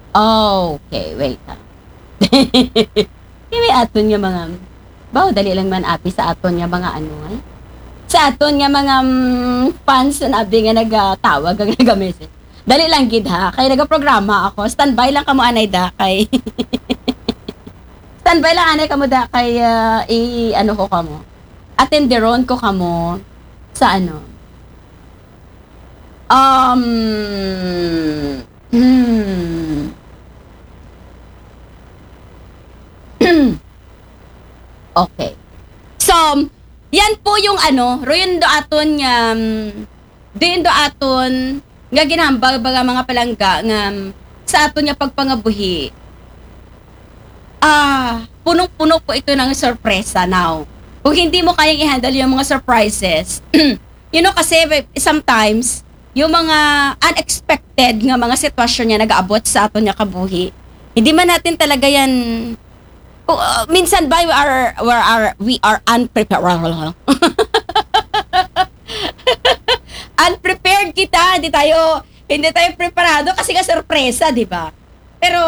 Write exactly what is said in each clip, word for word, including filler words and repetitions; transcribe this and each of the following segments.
Okay, wait ha. Kaya may aton nga mga, bawo dali lang man api sa aton nga mga ano ay. Sa aton nga mga mm, fans na abi nga nagatawag nga naga-message. Dali lang gid ha, kay nagaprograma ako. Standby lang kamo anay da kay. Standby lang anay kamo da kay ah, i ano ko kamo. Attenderon ko kamo sa ano. Um hmm. Okay. So, yan po yung ano, royun do aton nga um, din do aton nga ginhambag baga mga palangga nga um, sa aton nga pagpangabuhi. Ah, punong-puno po ito ng sorpresa now. Kung hindi mo kayang i-handle yung mga surprises, you know kasi sometimes yung mga unexpected nga mga sitwasyon niya nag-aabot sa aton nga kabuhi. Hindi man natin talaga yan uh, minsan ba we are, we are, we are unprepared. Unprepared kita, hindi tayo, hindi tayo preparado kasi ka sorpresa, di ba? Pero,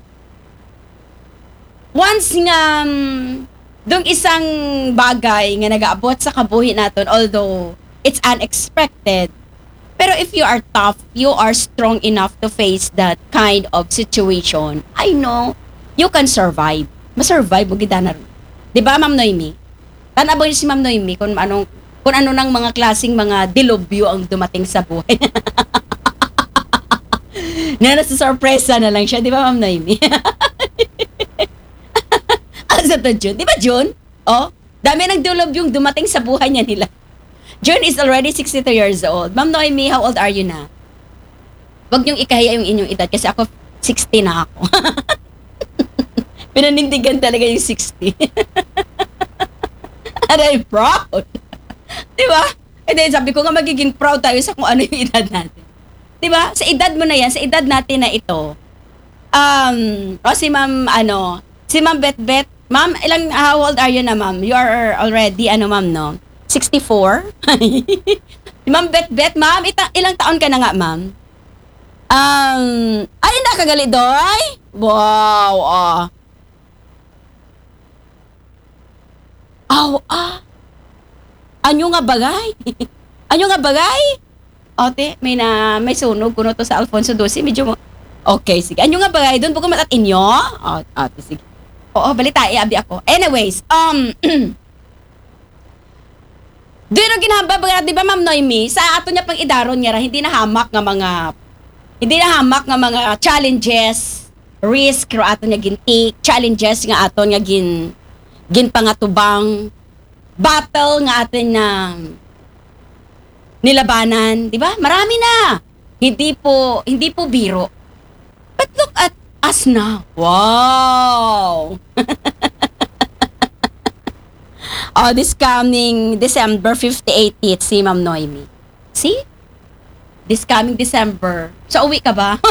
once nga, um, dong isang bagay nga nag-aabot sa kabuhi natin, although it's unexpected, pero if you are tough, you are strong enough to face that kind of situation, I know, you can survive. Ma-survive mo gid na rin. 'Di ba, Ma'am Noemi? Tanabo niyo si Ma'am Noemi kung anong kung ano nang mga klasing mga dilubyo ang dumating sa buhay. Na nasa sorpresa na lang siya, 'di ba, Ma'am Noemi? Asa to, Jun? 'Di ba, Jun? Oh, dami ng dilubyong dumating sa buhay niya nila. Jun is already sixty-two years old. Ma'am Noemi, how old are you na? Huwag niyong ikahiya yung inyong edad kasi ako sixty na ako. Pinanindigan talaga yung sixty. And I'm proud. Diba? And then sabi ko nga magiging proud tayo sa kung ano yung edad natin. Diba? Sa edad mo na yan, sa edad natin na ito, um, o si ma'am, ano, si ma'am Bet Bet, ma'am, ilang, how old are you na, ma'am? You are already, ano, ma'am, no? sixty-four? Si ma'am Bet Bet, ma'am, ita- ilang taon ka na nga, ma'am? Um, ay, nakagali doy? Wow, ah. Aw, ah. Anyo nga bagay? Anyo nga bagay? Ote, may na may sunog kuno to sa Alfonso twelve, medyo mo- okay, sige. Anyo nga bagay doon po matat inyo? Oh, ate, sige. Oo, balita abi ako. Anyways, um Doon ang ginahamba baga, di ba, Ma'am Noemi? Sa ato niya pang idaron niya ra, hindi na hamak nga mga hindi na hamak nga mga challenges, risk ro ato niya gintik, challenges nga ato niya gin gin pangatubang, battle nga atin na nilabanan, di ba? Marami na. Hindi po, hindi po biro. But look at us now. Wow! Oh, this coming December fifty-eighth si Ma'am Noemi. See? This coming December. So, uwi ka ba?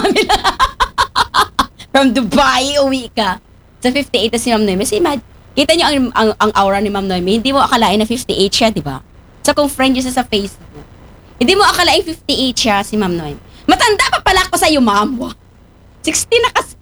From Dubai, uwi ka. Sa fifty-eight si Ma'am Noemi. So, imagine, kita niyo ang, ang, ang aura ni Ma'am Noemi. Hindi mo akalain na fifty-eight siya, di ba? So, kung friend niyo siya sa Facebook, hindi mo akalain fifty-eight siya si Ma'am Noemi. Matanda pa pala ako sa iyo, Ma'am. sixty na kasi.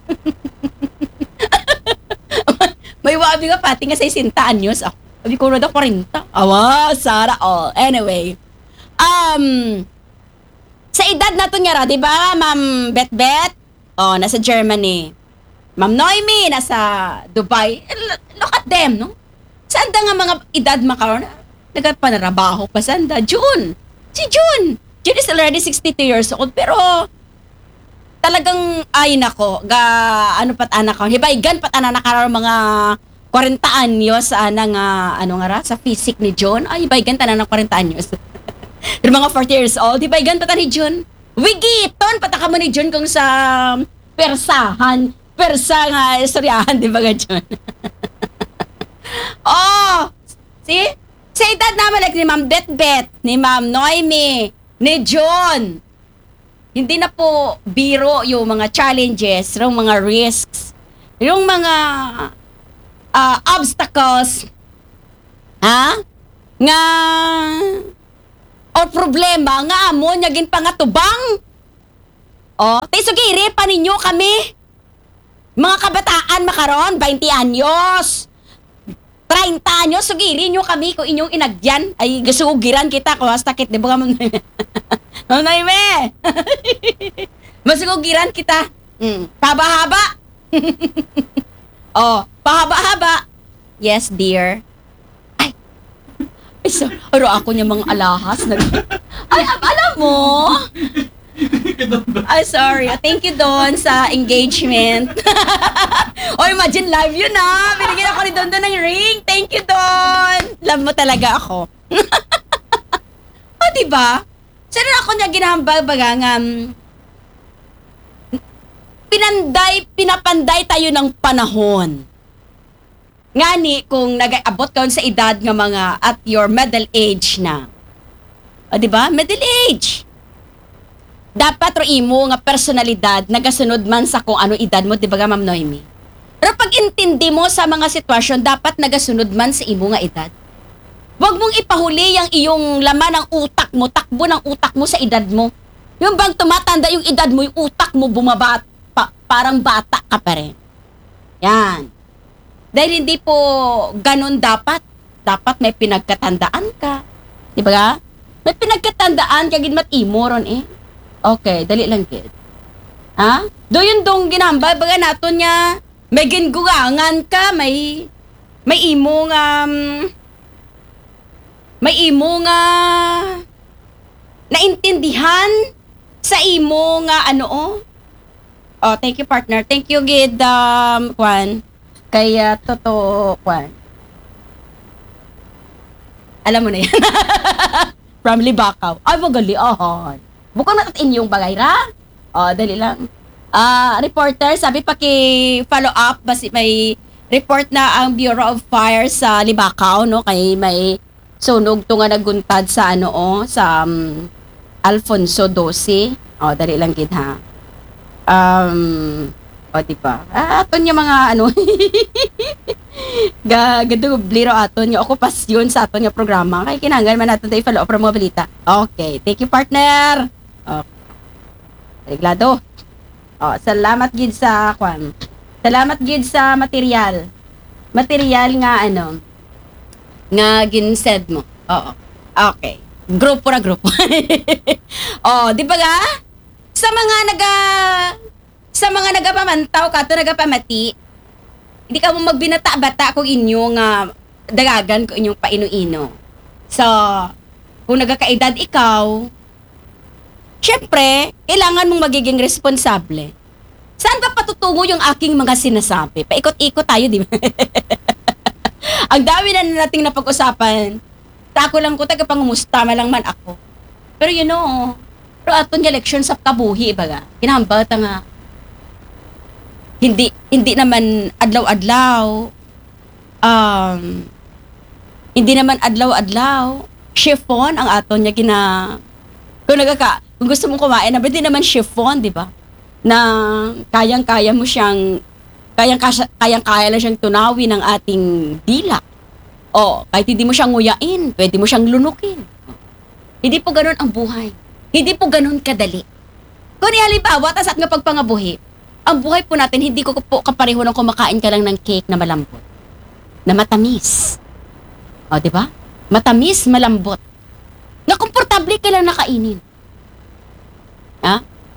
May wabi nga pati nga sa sixty anyos ako. Sabi ko na daw forty. Awa, Sara all. Anyway. Um, sa edad na to nga ra, di ba, Ma'am Bet Bet? Oh, nasa Germany. Ma'am Noemi, nasa Dubai. Look at them, no? Saan da nga mga edad makaroon? Nagpanarabaho pa sanda. June. Si June. June is already sixty-two years old. Pero, talagang, ay nako, ga, ano pat anak ko, hibaygan pat anak nakaroon mga forty anyos ana nga, ano nga ra, sa physique ni John. Ay, hibaygan tanan ng forty anyos. Pero mga forty years old, hibaygan patan ni John. Wigiton, pataka mo ni John kung sa persahan, persa nga istoryahan, di ba nga John? Oh, see? Sa edad naman like ni Ma'am Bet Bet, ni Ma'am Noemi, ni John, hindi na po biro yung mga challenges, yung mga risks, yung mga uh, obstacles, ha? Nga, o problema, nga amo, nyagin pangatubang. Oh, tay sugiri pa ninyo kami. Mga kabataan makaron, twenty anyos. thirty anyos, sugiri nyo kami kung inyong inagyan. Ay, gasugiran kita ko hasta kit, di ba ka mamay? Mamay me! Masugiran kita. Mm, pahaba-haba. Oh, pahaba-haba. Yes, dear. Ay, ay so, aro ako niya mga alahas. Na, ay, alam mo? Ay, sorry. Thank you, Don, sa engagement. Oh, imagine live yun, ah. Binigyan ako ni Don Don ng ring. Thank you, Don. Love mo talaga ako. Oh, diba? Sana ako niya ginahambag baga nga, um, pinanday, pinapanday tayo ng panahon. Ngani, kung nag-abot ka sa edad nga mga at your middle age na. O, diba? Middle age. Dapat ro imo nga personalidad nagasunod man sa kung ano edad mo, di ba, Ma'am Noemi? Pero pag intindi mo sa mga sitwasyon, dapat nagasunod man sa imo nga edad. Huwag mong ipahuli ang iyong laman ng utak mo, takbo ng utak mo sa edad mo. Yung bang tumatanda yung edad mo, yung utak mo bumabat, pa, parang bata ka pa rin. Yan. Dahil hindi po ganun dapat. Dapat may pinagkatandaan ka. Di ba? May pinagkatandaan ka, gid mat imo ron eh. Okay, dali lang kid. Ha? Do yun dong ginambay, baga nato niya, may gingugangan ka, may, may imo nga, um, may imo nga, naintindihan sa imo nga, ano oh. Oh, thank you, partner. Thank you, gid, um, Kwan. Kaya, totoo, Kwan. Alam mo na yan. From Libakaw. Ay, magali, ahon. Bukang natat inyong bagay ra. O, dali lang. Ah, uh, reporter, sabi pa ki-follow up, basi may report na ang Bureau of Fire sa Libakaw, no? Kay may sunog to nga naguntad sa ano, oh, sa um, Alfonso twelve. O, dali lang gid ha. Um, o, diba? Ah, aton yung mga ano, Gagado, bliro aton yung okupasyon sa aton yung programa. Kaya kinanggan man natin tayo follow up mga balita. Okay, thank you, partner. Okay. Reglado. Oh, salamat gid sa kwan. Salamat gid sa material. Material nga ano nga ginsed mo. Oo. Okay. Grupo ra grupo. Oh, di ba ga? Sa mga naga sa mga nagapamantaw kato nagapamati, hindi ka mo magbinata-bata kung inyo nga dagagan kung inyong paino-ino. So, kung nagkakaedad ikaw, syempre, kailangan mong magiging responsable. Saan ba patutungo yung aking mga sinasabi? Paikot-ikot tayo, di ba? Ang dami na nating napag-usapan. Tako lang ko, tagapangumusta lang man ako. Pero you know, pero aton yung eleksyon sa kabuhi, baga. Kinahambata nga. Hindi, hindi naman adlaw-adlaw. Um, hindi naman adlaw-adlaw. Chiffon ang aton niya gina... Kung nagaka, kung gusto mong kumain, na hindi naman chiffon, di ba? Na kayang-kaya mo siyang, kayang-kaya, kayang-kaya lang siyang tunawin ng ating dila. O, kahit hindi mo siyang nguyain, pwede mo siyang lunukin. Hindi po ganun ang buhay. Hindi po ganun kadali. Kung halimbawa, tas at nga pagpangabuhi, ang buhay po natin, hindi ko po kapareho ng kumakain ka lang ng cake na malambot. Na matamis. O, di ba? Matamis, malambot. Na komportable ka lang nakainin. Ha?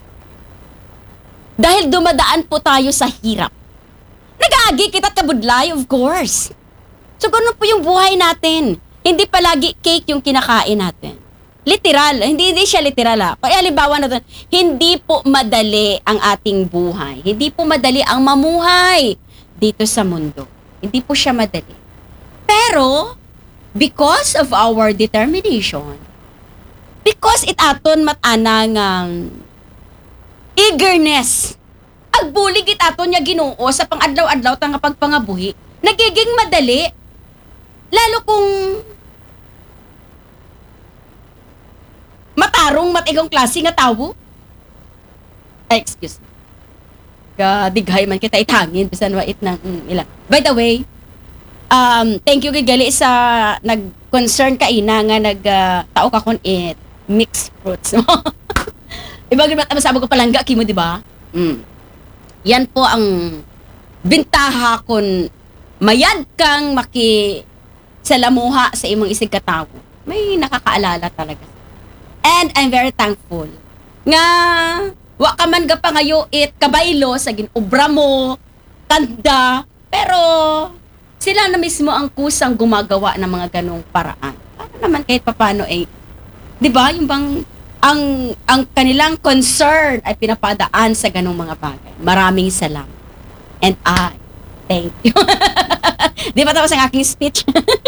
Dahil dumadaan po tayo sa hirap. Nag-aagi kita tabudlay, of course. So, ganun po yung buhay natin. Hindi palagi cake yung kinakain natin. Literal. Hindi, hindi siya literal ha. Kaya halimbawa natin, hindi po madali ang ating buhay. Hindi po madali ang mamuhay dito sa mundo. Hindi po siya madali. Pero, because of our determination, because it aton matanang um, eagerness, agbulig it aton niya Ginoo sa pang-adlaw-adlaw tanga pagpangabuhi, nagiging madali. Lalo kung matarong matigong klase nga tawo. Ay, excuse me. Gadighay man kita itangin bisan wait ng mm, ila. By the way, um thank you kay gali sa nag-concern ka ina nga nag uh, tao ka kon it mixed fruits. Iba gid masabog ko palangga kimo, di ba? Mm. Yan po ang bintaha kung mayad kang maki salamuha sa imong isig katawo. May nakakaalala talaga. And I'm very thankful nga wa ka man ga pangayo it kabaylo sa ginobra mo, kanda, pero sila na mismo ang kusang gumagawa ng mga ganong paraan. Para naman kahit papano eh, 'di ba? Yung bang ang ang kanilang concern ay pinapadaan sa ganong mga bagay. Maraming salamat. And I thank you. Di ba tapos ang aking speech?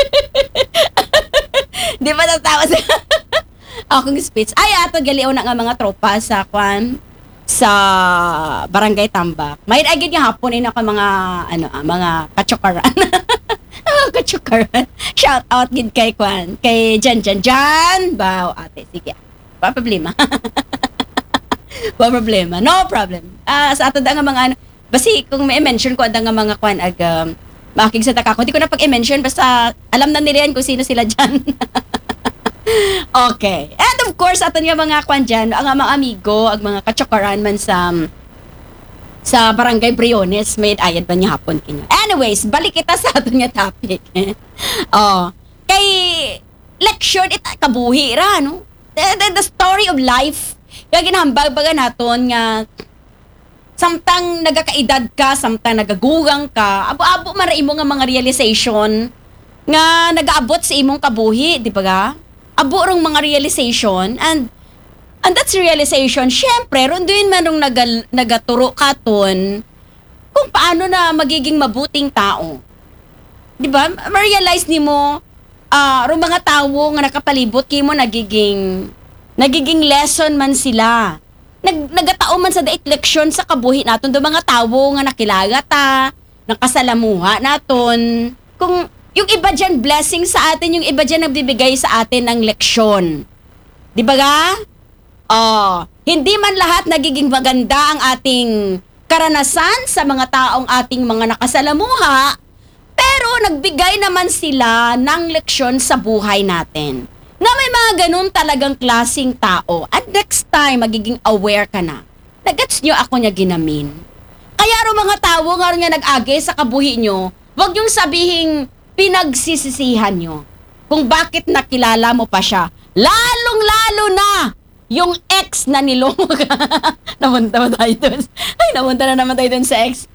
Di ba tapos aking speech? Ay, ato galiw na nga mga tropa sa kwan sa Barangay Tambak. May agad nga hapon ay naka mga ano ah, mga kachokaran. Ah, kachokaran. Shout out gid kay kwan, kay Jan Jan Jan. Bao ate, sige. Ba problema. Ba problema. No problem. Ah, sa ato da nga mga ano, basi kung may mention ko ada nga mga kwan ag um, makig sa taka ko. Hindi ko na pag-mention basta alam na nila yan kung sino sila dyan. Okay. And of course, ato nga mga kwan dyan, ang mga amigo, ang mga kachokaran man sa sa Barangay Briones, may ayad ba niya hapon kinyo. Anyways, balik kita sa ato nga topic. Oh, kay leksyon, it kabuhi ra, no? The, the, the story of life. Kaya ginahambag baga naton nga samtang nagakaedad ka, samtang nagagugang ka, abo-abo man ra imo nga mga realization nga nagaabot sa imong kabuhi, di ba ga? Abo rong mga realization and and that's realization, syempre, ronduin man rong nagal, nagaturo katon kung paano na magiging mabuting tao. Di ba? Ma-realize nimo ah uh, rong mga tawo nga nakapalibot kimo nagiging nagiging lesson man sila. Nag nagatao man sa dait leksyon sa kabuhi naton do mga tawo nga nakilala ta, nakasalamuha naton. Kung yung iba dyan blessing sa atin, yung iba dyan nagbibigay sa atin ng leksyon. Di ba ga? Oh, hindi man lahat nagiging maganda ang ating karanasan sa mga taong ating mga nakasalamuha, pero nagbigay naman sila ng leksyon sa buhay natin. Na may mga ganun talagang klaseng tao. At next time, magiging aware ka na. Nagets nyo ako niya ginamin. Kaya ro mga tao nga rin nga nag-agi sa kabuhi nyo, wag yung sabihing pinagsisisihan nyo kung bakit nakilala mo pa siya. Lalong-lalo na yung ex na niloko ka. Namunta na tayo dun. Ay, namunta na naman tayo dun sa ex.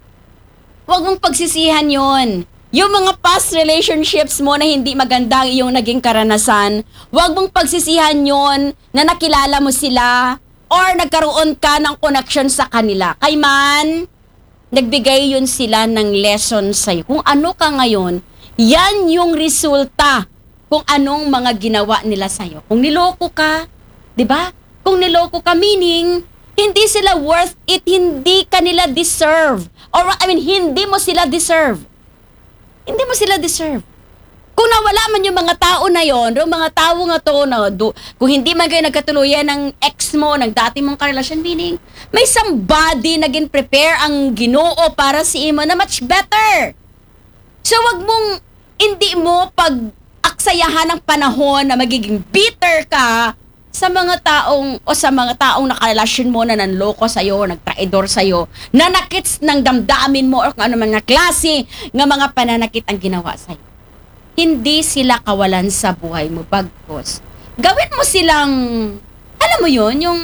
Wag mong pagsisihan yon. Yung mga past relationships mo na hindi maganda ang iyong naging karanasan, wag mong pagsisihan yon na nakilala mo sila or nagkaroon ka ng connection sa kanila. Kay man, nagbigay yun sila ng lesson sa'yo. Kung ano ka ngayon, yan yung resulta kung anong mga ginawa nila sa'yo. Kung niloko ka, di ba? Kung niloko ka, meaning, hindi sila worth it, hindi ka nila deserve. Or, I mean, hindi mo sila deserve. Hindi mo sila deserve. Kung nawala man yung mga tao na yon, yung mga tao nga to, na, do, kung hindi man kayo nagkatuluyan ng ex mo, ng dati mong karelasyon, meaning, may somebody naging prepare ang Ginoo para si imo na much better. So, wag mong, hindi mo pag-aksayahan ng panahon na magiging bitter ka sa mga taong, o sa mga taong nakarelasyon mo na nanloko sa'yo, nagtraidor sa'yo, nanakits ng damdamin mo, o kung ano mga klase ng mga pananakit ang ginawa sa'yo. Hindi sila kawalan sa buhay mo, bagkos. Gawin mo silang, alam mo yun, yung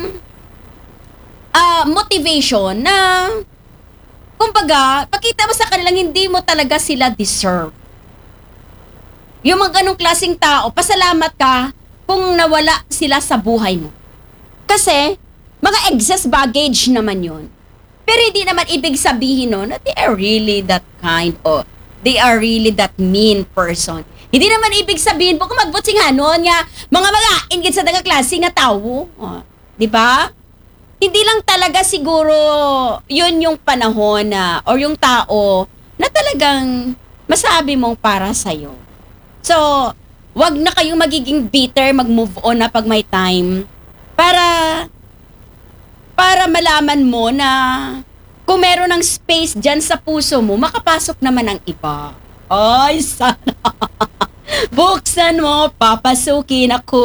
uh, motivation na, kumbaga, pakita mo sa kanilang hindi mo talaga sila deserve. Yung mga ganong klaseng tao, pasalamat ka kung nawala sila sa buhay mo. Kasi, mga excess baggage naman yun. Pero hindi naman ibig sabihin no, na they are really that kind or they are really that mean person. Hindi naman ibig sabihin po kung magbutsing hanon nga, mga mga ingit sa daga klase nga tao. Oh, di ba? Hindi lang talaga siguro yun yung panahon na, or yung tao na talagang masabi mong para sa'yo. So, wag na kayong magiging bitter, mag-move on na pag may time. Para, para malaman mo na kung meron ng space dyan sa puso mo, makapasok naman ang iba. Ay, sana. Buksan mo, papasukin ako.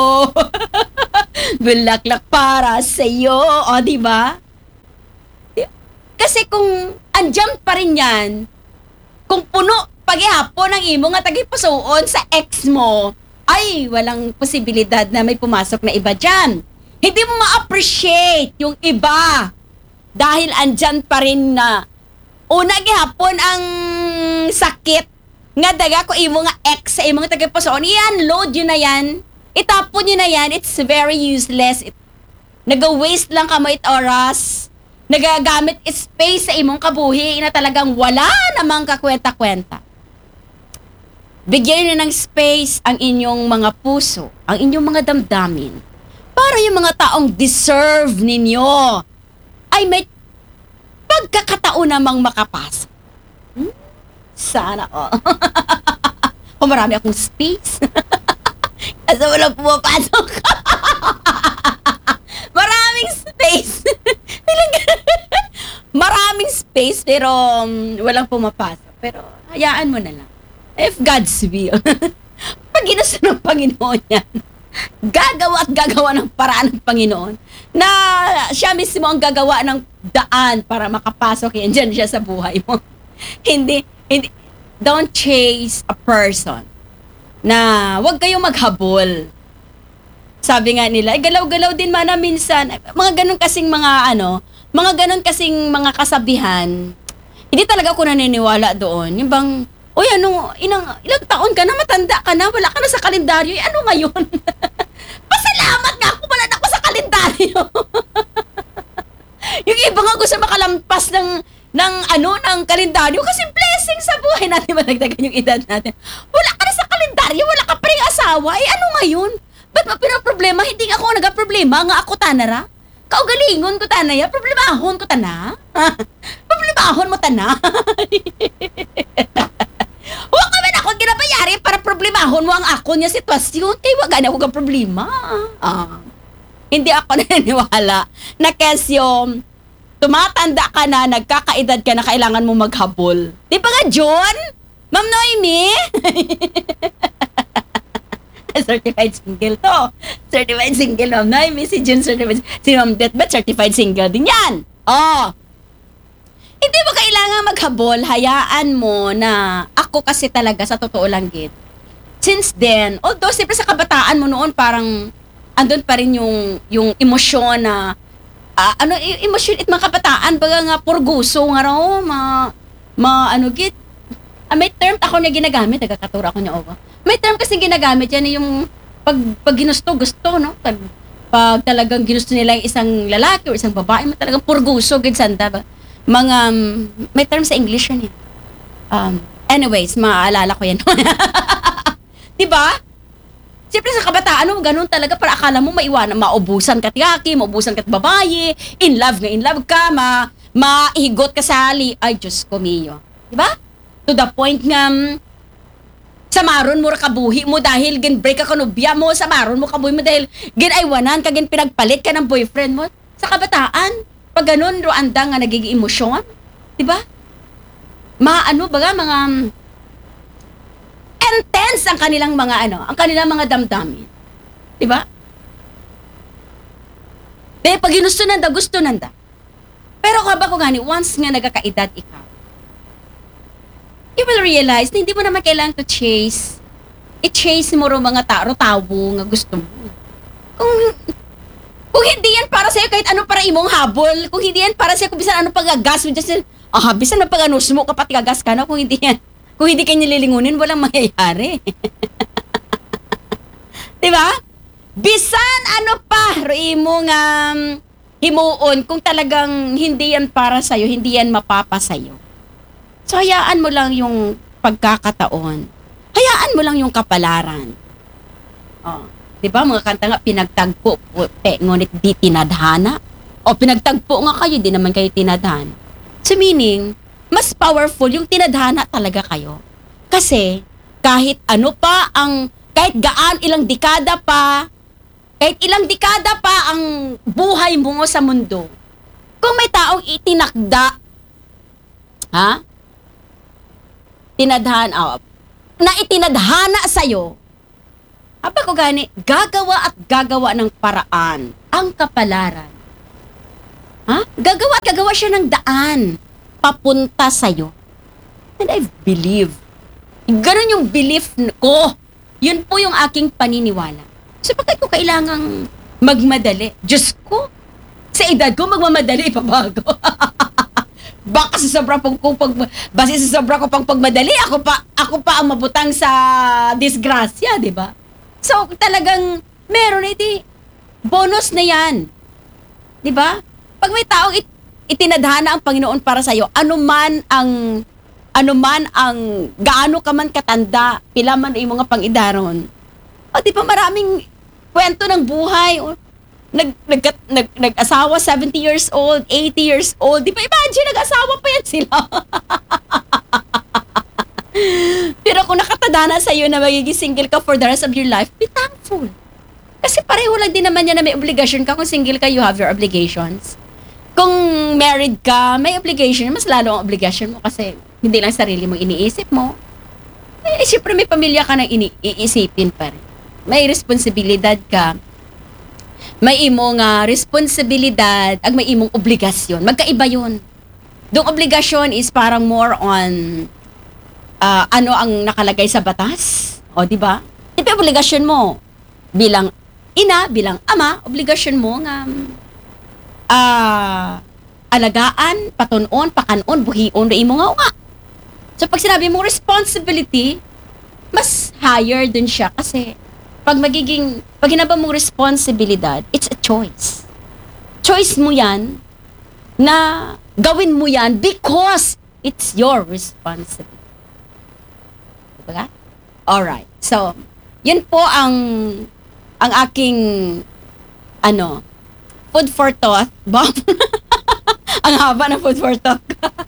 Bulaklak para sa'yo. O, di ba? Kasi kung andyan pa rin yan, kung puno paghihapon ang imo nga tagipasuon sa ex mo, ay walang posibilidad na may pumasok na iba dyan. Hindi mo ma-appreciate yung iba dahil andyan pa rin na una gihapon ang sakit nga daga ko imo nga ex sa imo nga tagipasuon, i-unload yun na yan, itapon yun na yan, it's very useless. It, naga-waste lang ka mo it oras, nagagamit space sa imong kabuhi na talagang wala namang kakwenta-kwenta. Bigyan niyo ng space ang inyong mga puso, ang inyong mga damdamin, para yung mga taong deserve ninyo ay may pagkakataon namang makapasok. Hmm? Sana, oh. Kung marami akong space. Kasi walang pumapasok. Maraming space. Maraming space pero um, walang pumapasok. Pero hayaan mo na lang. If God's will. Pag ginusto ng Panginoon yan, gagawa at gagawa ng paraan ng Panginoon na siya mismo ang gagawa ng daan para makapasok yan dyan siya sa buhay mo. Hindi, hindi, don't chase a person na wag kayong maghabol. Sabi nga nila, eh, galaw-galaw din mana minsan. Mga ganun kasing mga ano, mga ganun kasing mga kasabihan. Hindi talaga ako naniniwala doon. Yung bang, uy, ano, inang, ilang taon ka na, matanda ka na, wala ka na sa kalendaryo, eh, ano ngayon? Pasalamat nga ako, wala na ako sa kalendaryo. Yung iba nga gusto makalampas ng, ng ano, ng kalendaryo kasi blessing sa buhay natin, malagdagan yung edad natin. Wala ka na sa kalendaryo, wala ka pa rin asawa, eh, ano ngayon? Ba't mo pinaproblema? Hindi nga ako nagaproblema, nga ako tanara. Kaugalingon ko tanaya, problemahon ko tana. Problemahon mo tana. Huwag ka man ako ginabayari para problemahon mo ang ako niya sitwasyon. Kaya wag na ako ang problema. Ah. Hindi ako naniniwala na kesyo tumatanda ka na, nagkakaedad ka na, kailangan mo maghabol. Di ba nga, John? Ma'am Noemi? Certified single to. Certified single, Ma'am Noemi. Si John certified. Si Ma'am Deathbed, certified single din yan. Oh. Hindi mo kailangan maghabol, hayaan mo na ako kasi talaga sa totoo lang git. Since then, although siyempre sa kabataan mo noon parang andun pa rin yung yung emosyon na uh, ano y- emosyon it mga kabataan baga nga purguso nga raw ma ma ano git. Ah, may term ako na ginagamit, nagkakatura ko niya over. May term kasi ginagamit yan yung pag pag ginusto gusto no. Pag, pag talagang ginusto nila yung isang lalaki o isang babae, talagang purguso gid sanda ba. Mga, um, may term sa English yan eh. Um, anyways, maaalala ko yan. Diba? Siyempre sa kabataan, no, ganun talaga, para akala mo maiwanan, maubusan ka tiyaki, maubusan ka babae, in love nga in love ka, ma, maihigot ka sa hali. Ay, Diyos ko, Mio. Diba? To the point nga, um, samaron mo kabuhi mo dahil gin-break ka kanubya mo, samaron mo kabuhi mo dahil ginaywanan ka, gin pinagpalit ka ng boyfriend mo. Sa kabataan, pag ganun, Ruanda nga nagiging emosyon, di ba? Maano baga, mga um, intense ang kanilang mga ano, ang kanilang mga damdamin. Di ba? Pero pag ginusto nanda, gusto nanda. Pero kung ba ko gani, once nga nagkakaedad ikaw, you will realize na hindi mo naman kailangan to chase. I-chase mo ro mga taro tawo nga gusto mo. Kung Kung hindi yan para sa'yo, kahit ano para imong habol, kung hindi yan para sa'yo, kung bisan ano pag-agas mo, just, ah, bisan na pag-anus mo, kapat gagas ka na, kung hindi yan, kung hindi kayo nililingunin, walang mangyayari. Diba? Bisan ano pa, imo nga um, himuon, kung talagang hindi yan para sa'yo, hindi yan mapapa sa'yo. So, hayaan mo lang yung pagkakataon. Hayaan mo lang yung kapalaran. Oh. Diba, mga kanta nga, pinagtagpo, eh, ngunit di tinadhana. O pinagtagpo nga kayo, di naman kayo tinadhana. So meaning, mas powerful yung tinadhana talaga kayo. Kasi, kahit ano pa ang, kahit gaan ilang dekada pa, kahit ilang dekada pa ang buhay mo sa mundo, kung may taong itinakda, ha? Tinadhana, oh, na itinadhana sa'yo, apa ko gani, gagawa at gagawa ng paraan ang kapalaran. Ha? Gagawa at gagawa siya ng daan papunta sa'yo. And I believe. Ganon yung belief ko. Yun po yung aking paniniwala. So, bakit ko kailangang magmadali? Diyos ko, sa edad ko, magmamadali, pabago. Baka sa sobra pong kung pag, base sa sobra ko pang pagmadali, ako pa, ako pa ang mabutang sa disgrasya, di ba? So, talagang meron iti bonus na yan. Di ba? Pag may taong it, itinadhana ang Panginoon para sa'yo, anuman ang, anuman ang, gaano ka man katanda, pila man yung mga pangidaron. O, di ba maraming kwento ng buhay, o, nag, nag, nag, nag-asawa seventy years old, eighty years old, di ba imagine, nag-asawa pa yan sila. Pero kung nakatadana sa'yo na magiging single ka for the rest of your life, be thankful. Kasi pareho lang din naman yan na may obligation ka. Kung single ka, you have your obligations. Kung married ka, may obligation. Mas lalo ang obligation mo kasi hindi lang sarili mo iniisip mo. Eh, siyempre may pamilya ka nang ini- iisipin pa rin. May responsibilidad ka. May imong uh, responsibilidad ag may imong obligasyon. Magkaiba yun. Yung obligasyon is parang more on uh, ano ang nakalagay sa batas. O, di ba? Ito yung obligasyon mo. Bilang ina, bilang ama, obligasyon mo nga uh, alagaan, patunon, pakanon, buhion, rin mo nga nga. So, pag sinabi mo responsibility, mas higher dun siya kasi pag magiging, pag hinaba mong responsibilidad, it's a choice. Choice mo yan na gawin mo yan because it's your responsibility. Diba? Alright. So, yun po ang ang aking ano, food for thought. Ang haba ng food for thought.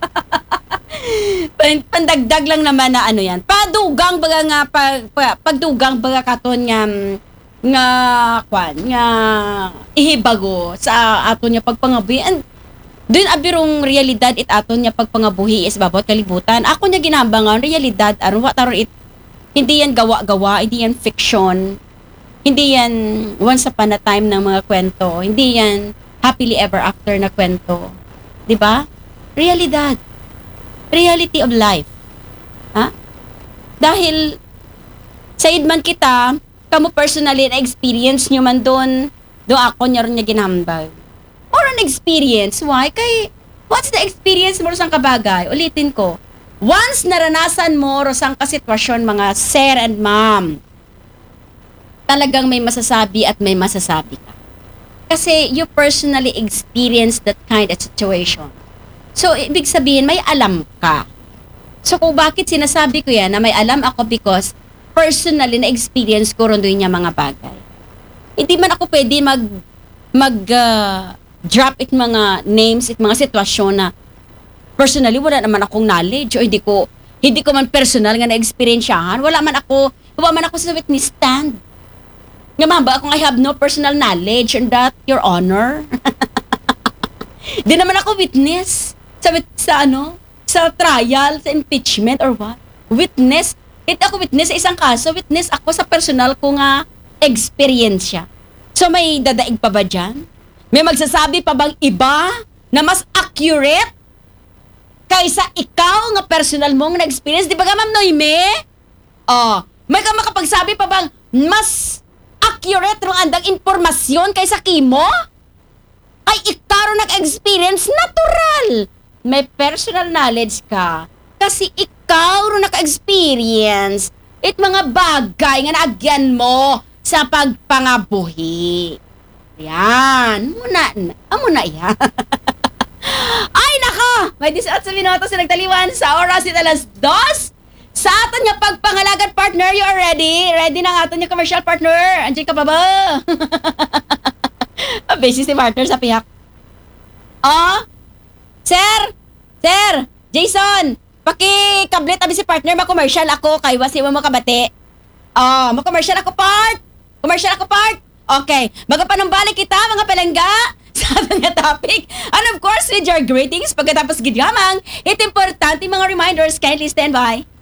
Pandagdag lang naman na ano yan. Padugang baga nga pag, pagdugang baga katon nga nga kwan nga ihibago sa aton nya pagpangabuhi. And dun abirong realidad it aton nya pagpangabuhi is babot kalibutan. Ako nya ginambangan realidad aron wa taron it hindi yan gawa-gawa, hindi yan fiction. Hindi yan once upon a time ng mga kwento. Hindi yan happily ever after na kwento. 'Di ba? Realidad. Reality of life. Ha? Dahil sa idman kita, kamo personally na experience nyo man doon, doon ako niya rin niya ginambag. Or an experience. Why? Kay, what's the experience mo rosang kabagay? Ulitin ko. Once naranasan mo rosang kasitwasyon, mga sir and ma'am, talagang may masasabi at may masasabi ka. Kasi you personally experienced that kind of situation. So, ibig sabihin, may alam ka. So, kung bakit sinasabi ko yan na may alam ako because personally na-experience ko rin doon niya mga bagay. Hindi man ako pwede mag, mag uh, drop it mga names, it mga sitwasyon na personally wala naman akong knowledge o hindi ko, hindi ko man personal nga na-experiensyahan. Wala man ako, wala man ako sa witness stand. Nga mamba, kung I have no personal knowledge on that, Your Honor. Di naman ako witness. Sa, sa ano, sa trial, sa impeachment or what? Witness. Hindi ako witness sa isang kaso, witness ako sa personal ko nga experience siya. So may dadaig pa ba dyan? May magsasabi pa bang iba na mas accurate kaysa ikaw nga personal mong na-experience? Di ba ka, Ma'am Noime? Oh, may ka makapagsabi pa bang mas accurate rong andang impormasyon kaysa kimo? Ay ikaw ron nag-experience, natural. May personal knowledge ka kasi ikaw ron naka-experience it mga bagay nga naagyan mo sa pagpangabuhi. Yan. Muna na. Amo na yan. Ay, naka! May disat minutos na nagtaliwan sa oras at alas dos. Sa aton niya pagpangalagan partner, you are ready? Ready na nga aton niya commercial partner. Andiyan ka pa ba? Basis ni partner sa piyak. Oh, Sir! Sir! Jason! Paki-kablet abi si partner, ma-commercial ako kay wasi mo makabati. Oh, ma-commercial ako part! Commercial ako part! Okay, magapanumbalik kita mga palangga sa ating topic. And of course, with your greetings, pagkatapos gigamang, ito importante mga reminders, kindly stand by.